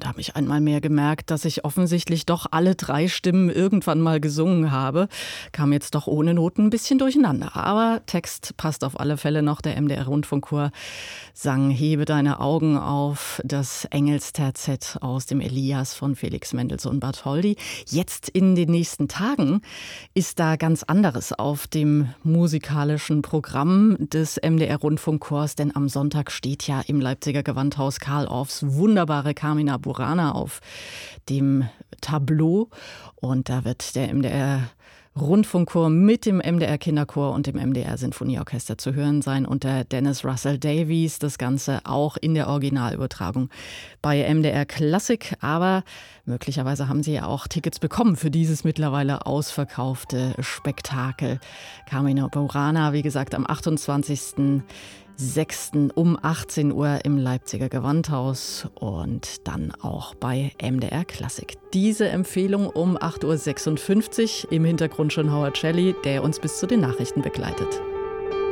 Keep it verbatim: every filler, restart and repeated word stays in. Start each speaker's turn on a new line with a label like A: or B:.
A: Da habe ich einmal mehr gemerkt, dass ich offensichtlich doch alle drei Stimmen irgendwann mal gesungen habe. Kam jetzt doch ohne Noten ein bisschen durcheinander. Aber Text passt auf alle Fälle noch. Der M D R-Rundfunkchor sang Hebe deine Augen auf das Engelsterzett aus dem Elias von Felix Mendelssohn Bartholdy. Jetzt in den nächsten Tagen ist da ganz anderes auf dem musikalischen Programm des M D R-Rundfunkchors. Denn am Sonntag steht ja im Leipziger Gewandhaus Carl Orffs wunderbare Carmina Burana auf dem Tableau. Und da wird der M D R-Rundfunkchor mit dem M D R-Kinderchor und dem M D R-Sinfonieorchester zu hören sein unter Dennis Russell Davies. Das Ganze auch in der Originalübertragung bei M D R Klassik. Aber möglicherweise haben Sie ja auch Tickets bekommen für dieses mittlerweile ausverkaufte Spektakel. Carmina Burana, wie gesagt, am achtundzwanzigsten sechsten um achtzehn Uhr im Leipziger Gewandhaus und dann auch bei M D R Klassik. Diese Empfehlung um acht Uhr sechsundfünfzig, im Hintergrund schon Howard Shelley, der uns bis zu den Nachrichten begleitet.